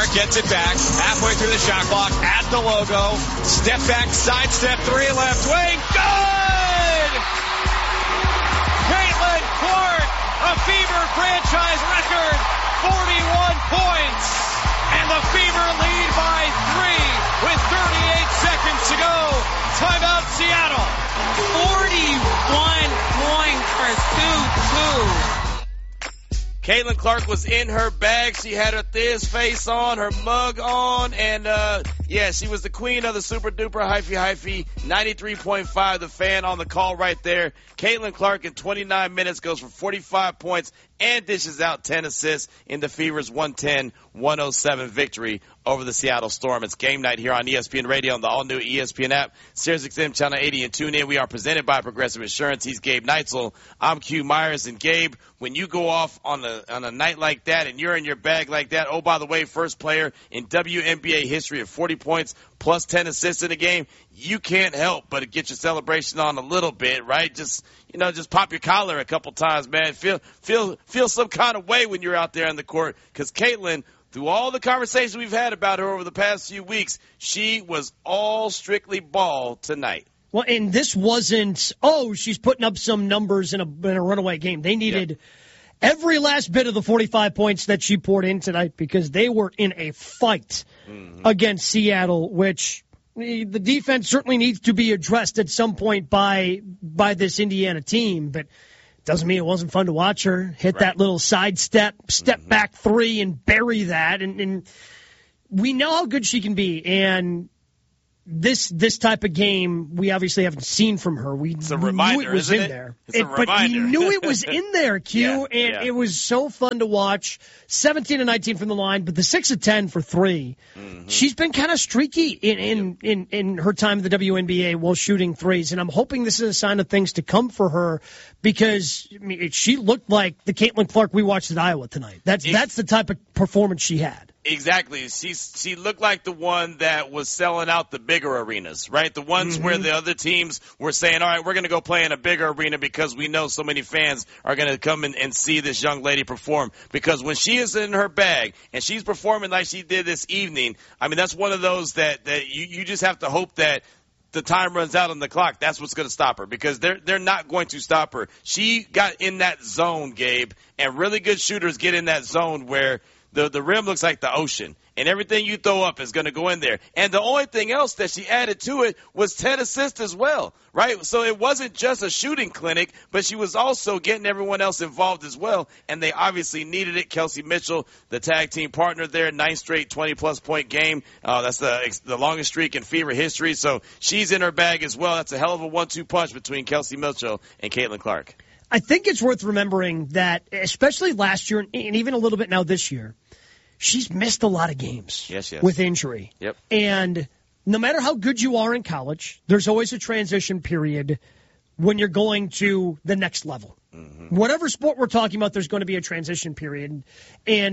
gets it back, halfway through the shot clock, at the logo, step back, sidestep, 3 left wing, good! Caitlin Clark, a Fever franchise record, 41 points, and the Fever lead by 3 with 38 seconds to go. Timeout, Seattle. 41 points for 2-2. Caitlin Clark was in her bag. She had her Thiz face on, her mug on, and she was the queen of the super duper hyphy 93.5, the fan on the call right there. Caitlin Clark in 29 minutes goes for 45 points and dishes out 10 assists in the Fever's 110-107 victory over the Seattle Storm. It's game night here on ESPN Radio and the all-new ESPN app, SiriusXM Channel 80, and tune in. We are presented by Progressive Insurance. He's Gabe Neitzel. I'm Q Myers. And Gabe, when you go off on a night like that and you're in your bag like that, oh, by the way, first player in WNBA history of 40 points plus 10 assists in a game, you can't help but get your celebration on a little bit, right? Just pop your collar a couple times, man. Feel some kind of way when you're out there on the court, because Caitlin, through all the conversations we've had about her over the past few weeks, she was all strictly ball tonight. Well, and this wasn't, she's putting up some numbers in a runaway game. They needed every last bit of the 45 points that she poured in tonight, because they were in a fight against Seattle, which the defense certainly needs to be addressed at some point by this Indiana team. But doesn't mean it wasn't fun to watch her hit that little side step back 3 and bury that. And we know how good she can be. And this type of game, we obviously haven't seen from her. It's a reminder, knew it was isn't in it? there. It's a reminder. But we knew it was in there, Q, it was so fun to watch. 17 of 19 from the line, but the 6 of 10 for 3. She's been kind of streaky in her time in the WNBA while shooting threes, and I'm hoping this is a sign of things to come for her, because she looked like the Caitlin Clark we watched at Iowa tonight. That's the type of performance she had. Exactly. She looked like the one that was selling out the bigger arenas, right? The ones where the other teams were saying, all right, we're going to go play in a bigger arena because we know so many fans are going to come in and see this young lady perform. Because when she is in her bag and she's performing like she did this evening, I mean, that's one of those that you just have to hope that the time runs out on the clock. That's what's going to stop her, because they're not going to stop her. She got in that zone, Gabe, and really good shooters get in that zone where the rim looks like the ocean, and everything you throw up is going to go in there. And the only thing else that she added to it was 10 assists as well, right? So it wasn't just a shooting clinic, but she was also getting everyone else involved as well, and they obviously needed it. Kelsey Mitchell, the tag team partner there, 9th straight 20-plus point game. That's the longest streak in Fever history, so she's in her bag as well. That's a hell of a 1-2 punch between Kelsey Mitchell and Caitlin Clark. I think it's worth remembering that, especially last year and even a little bit now this year, she's missed a lot of games with injury. Yep. And no matter how good you are in college, there's always a transition period when you're going to the next level. Whatever sport we're talking about, there's going to be a transition period. And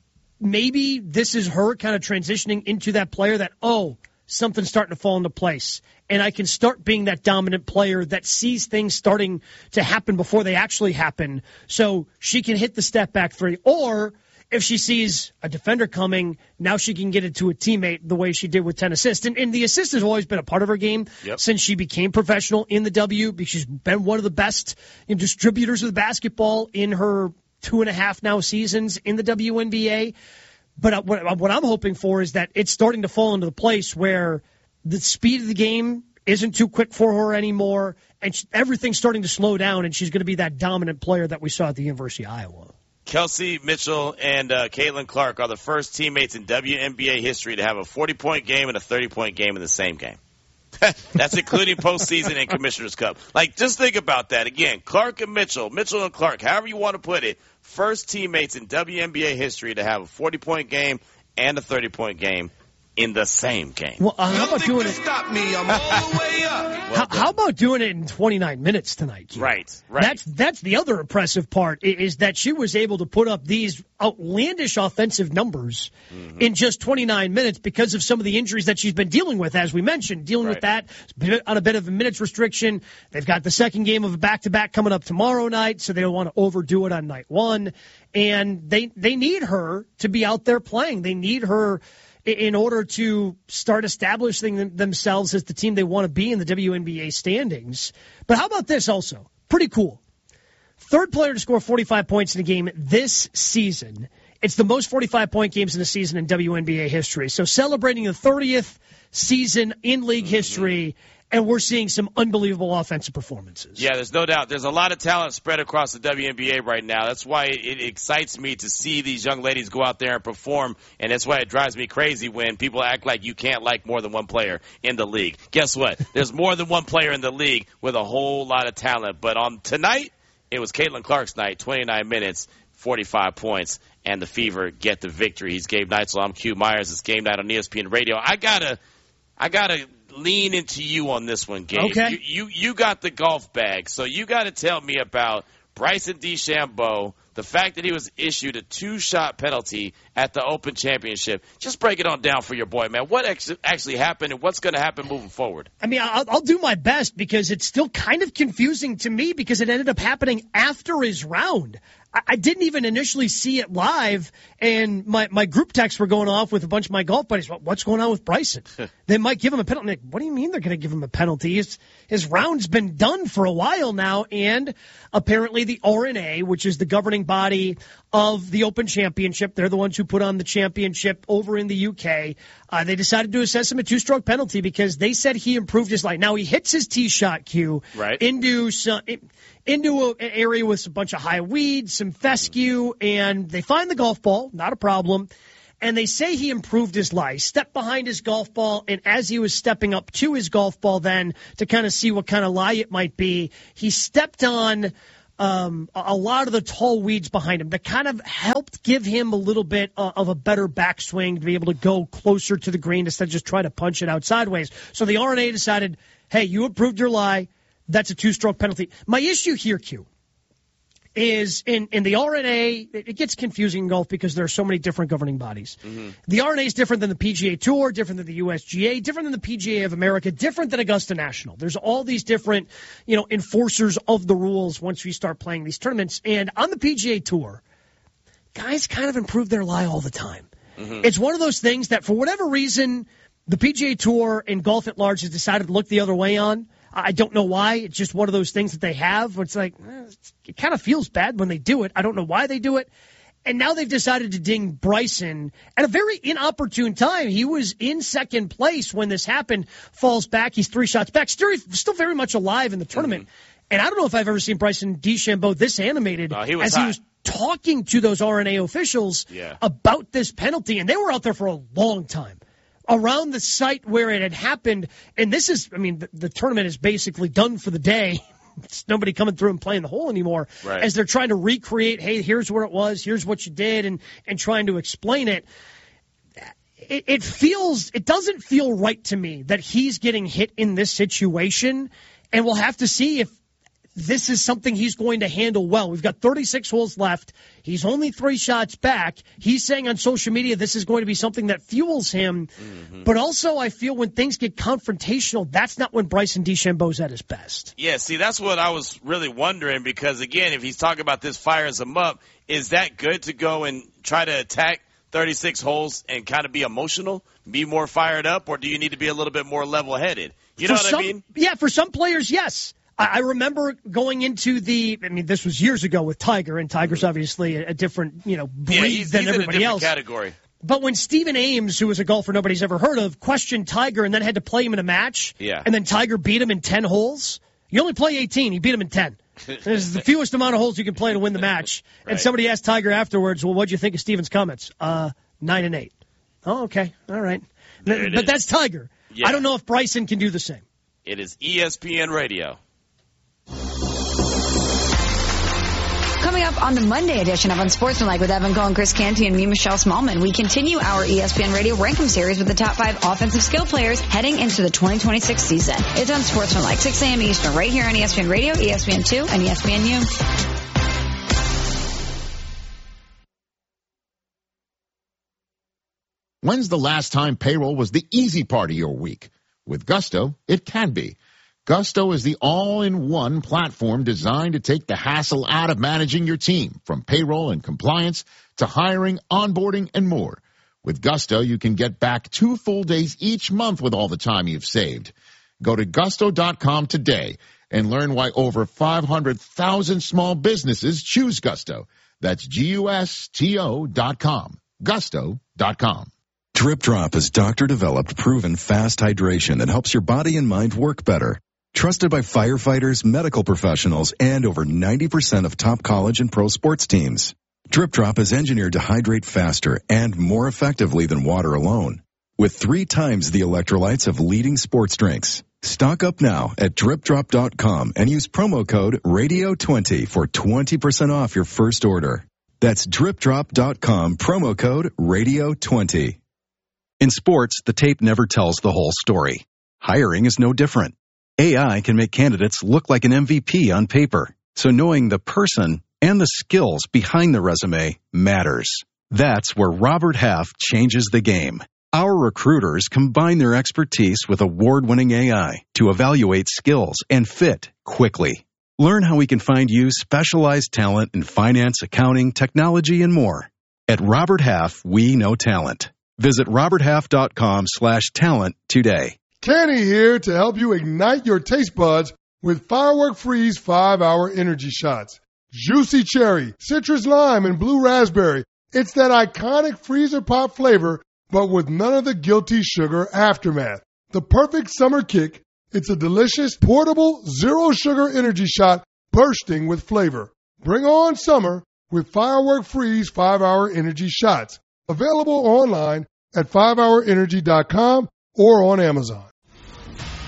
maybe this is her kind of transitioning into that player that, something's starting to fall into place, and I can start being that dominant player that sees things starting to happen before they actually happen, so she can hit the step back 3. Or if she sees a defender coming, now she can get it to a teammate the way she did with 10 assists. And the assist has always been a part of her game since she became professional in the W, because she's been one of the best distributors of the basketball in her 2.5 now seasons in the WNBA. But what I'm hoping for is that it's starting to fall into the place where the speed of the game isn't too quick for her anymore, and everything's starting to slow down, and she's going to be that dominant player that we saw at the University of Iowa. Kelsey Mitchell and Caitlin Clark are the first teammates in WNBA history to have a 40-point game and a 30-point game in the same game. That's including postseason and Commissioner's Cup. Like, just think about that. Again, Clark and Mitchell and Clark, however you want to put it, first teammates in WNBA history to have a 40-point game and a 30-point game in the same game. Well, how about doing it? Stop me! I'm all the way up. How about doing it in 29 minutes tonight, Q? Right. That's the other impressive part, is that she was able to put up these outlandish offensive numbers in just 29 minutes because of some of the injuries that she's been dealing with, as we mentioned, with that on a bit of a minutes restriction. They've got the second game of a back-to-back coming up tomorrow night, so they don't want to overdo it on night one. And they need her to be out there playing. They need her in order to start establishing themselves as the team they want to be in the WNBA standings. But how about this also? Pretty cool. Third player to score 45 points in a game this season. It's the most 45-point games in a season in WNBA history. So celebrating the 30th season in league history, and we're seeing some unbelievable offensive performances. Yeah, there's no doubt. There's a lot of talent spread across the WNBA right now. That's why it excites me to see these young ladies go out there and perform, and that's why it drives me crazy when people act like you can't like more than one player in the league. Guess what? There's more than one player in the league with a whole lot of talent. But on tonight, it was Caitlin Clark's night, 29 minutes, 45 points, and the Fever get the victory. He's Gabe Neitzel. I'm Q Myers. It's Game Night on ESPN Radio. I gotta lean into you on this one, Gabe. Okay. You got the golf bag, so you got to tell me about Bryson DeChambeau, the fact that he was issued a 2-shot penalty at the Open Championship. Just break it on down for your boy, man. What actually happened and what's going to happen moving forward? I mean, I'll do my best because it's still kind of confusing to me because it ended up happening after his round. I didn't even initially see it live, and my group texts were going off with a bunch of my golf buddies. What's going on with Bryson? They might give him a penalty. Like, what do you mean they're going to give him a penalty? His round's been done for a while now, and apparently the RNA, which is the governing body of the Open Championship, they're the ones who put on the championship over in the UK. They decided to assess him a 2-stroke penalty because they said he improved his lie. Now, he hits his tee shot, Q, into an area with a bunch of high weeds, some fescue, and they find the golf ball, not a problem, and they say he improved his lie. He stepped behind his golf ball, and as he was stepping up to his golf ball then to kind of see what kind of lie it might be, he stepped on a lot of the tall weeds behind him that kind of helped give him a little bit of a better backswing to be able to go closer to the green instead of just try to punch it out sideways. So the RNA decided, hey, you improved your lie. That's a 2-stroke penalty. My issue here, Q, is in the RNA, it gets confusing in golf because there are so many different governing bodies. Mm-hmm. The RNA is different than the PGA Tour, different than the USGA, different than the PGA of America, different than Augusta National. There's all these different, enforcers of the rules once we start playing these tournaments. And on the PGA Tour, guys kind of improve their lie all the time. Mm-hmm. It's one of those things that for whatever reason, the PGA Tour and golf at large has decided to look the other way on. I don't know why. It's just one of those things that they have where it's like, it kind of feels bad when they do it. I don't know why they do it. And now they've decided to ding Bryson at a very inopportune time. He was in second place when this happened, falls back. He's 3 shots back, still very much alive in the tournament. Mm-hmm. And I don't know if I've ever seen Bryson DeChambeau this animated he was talking to those RNA officials about this penalty. And they were out there for a long time. Around the site where it had happened, and this is, the tournament is basically done for the day. It's nobody coming through and playing the hole anymore. Right. As they're trying to recreate, hey, here's where it was, here's what you did, and trying to explain it. It doesn't feel right to me that he's getting hit in this situation, and we'll have to see if this is something he's going to handle well. We've got 36 holes left. He's only 3 shots back. He's saying on social media this is going to be something that fuels him. Mm-hmm. But also I feel when things get confrontational, that's not when Bryson DeChambeau's at his best. Yeah, see, that's what I was really wondering because, again, if he's talking about this fires him up, is that good to go and try to attack 36 holes and kind of be emotional, be more fired up, or do you need to be a little bit more level-headed? You know what I mean? Yeah, for some players, yes. I remember going into this was years ago with Tiger, and Tiger's obviously a different, breed than everybody else. Category. But when Stephen Ames, who was a golfer nobody's ever heard of, questioned Tiger and then had to play him in a match, and then Tiger beat him in 10 holes, you only play 18, he beat him in 10. This is the fewest amount of holes you can play to win the match. Right. And somebody asked Tiger afterwards, well, what'd you think of Stephen's comments? 9 and 8. Oh, okay. All right. But that's Tiger. Yeah. I don't know if Bryson can do the same. It is ESPN Radio. Coming up on the Monday edition of Unsportsmanlike with Evan Cohen, Chris Canty, and me, Michelle Smallman, we continue our ESPN Radio Rankum series with the top 5 offensive skill players heading into the 2026 season. It's Unsportsmanlike, 6 a.m. Eastern, right here on ESPN Radio, ESPN2, and ESPNU. When's the last time payroll was the easy part of your week? With Gusto, it can be. Gusto is the all-in-one platform designed to take the hassle out of managing your team, from payroll and compliance to hiring, onboarding, and more. With Gusto, you can get back 2 full days each month with all the time you've saved. Go to gusto.com today and learn why over 500,000 small businesses choose Gusto. That's GUSTO.com. Gusto.com. Drip Drop is doctor-developed, proven fast hydration that helps your body and mind work better. Trusted by firefighters, medical professionals, and over 90% of top college and pro sports teams. Drip Drop is engineered to hydrate faster and more effectively than water alone, with 3 times the electrolytes of leading sports drinks. Stock up now at dripdrop.com and use promo code RADIO20 for 20% off your first order. That's dripdrop.com, promo code RADIO20. In sports, the tape never tells the whole story. Hiring is no different. AI can make candidates look like an MVP on paper, so knowing the person and the skills behind the resume matters. That's where Robert Half changes the game. Our recruiters combine their expertise with award-winning AI to evaluate skills and fit quickly. Learn how we can find you specialized talent in finance, accounting, technology, and more. At Robert Half, we know talent. Visit roberthalf.com/talent today. Kenny here to help you ignite your taste buds with Firework Freeze 5-Hour Energy Shots. Juicy cherry, citrus lime, and blue raspberry. It's that iconic freezer pop flavor, but with none of the guilty sugar aftermath. The perfect summer kick. It's a delicious, portable, zero-sugar energy shot bursting with flavor. Bring on summer with Firework Freeze 5-Hour Energy Shots. Available online at 5hourenergy.com or on Amazon.